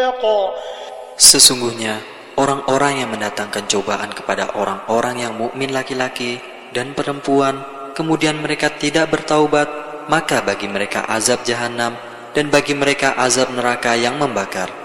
يقع. Sesungguhnya orang-orang yang mendatangkan cobaan kepada orang-orang yang mukmin laki-laki dan perempuan, kemudian mereka tidak bertaubat, maka bagi mereka azab jahanam dan bagi mereka azab neraka yang membakar.